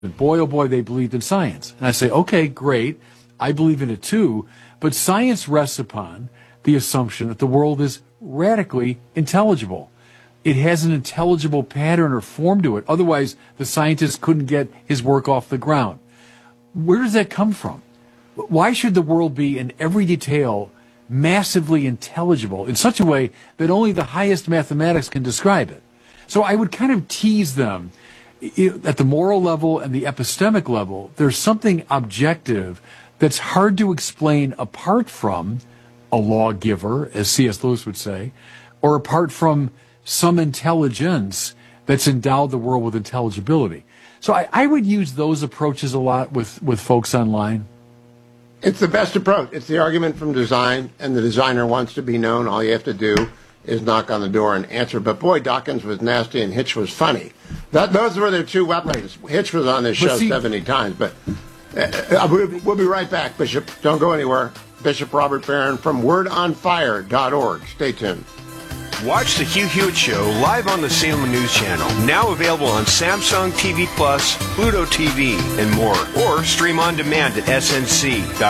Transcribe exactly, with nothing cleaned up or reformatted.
boy, oh boy, they believed in science. And I say, okay, great. I believe in it too. But science rests upon the assumption that the world is radically intelligible. It has an intelligible pattern or form to it. Otherwise, the scientist couldn't get his work off the ground. Where does that come from? Why should the world be in every detail massively intelligible in such a way that only the highest mathematics can describe it? So I would kind of tease them. At the moral level and the epistemic level, there's something objective that's hard to explain apart from a lawgiver, as C S Lewis would say, or apart from some intelligence that's endowed the world with intelligibility. So I, I would use those approaches a lot with, with folks online. It's the best approach. It's the argument from design, and the designer wants to be known. All you have to do is knock on the door and answer. But boy, Dawkins was nasty and Hitch was funny. That, those were their two weapons. Right. Hitch was on this show see, seventy times. But uh, we'll, we'll be right back, Bishop. Don't go anywhere. Bishop Robert Barron from word on fire dot org. Stay tuned. Watch the Hugh Hewitt Show live on the Salem News Channel. Now available on Samsung T V Plus, Pluto T V, and more. Or stream on demand at S N C dot com.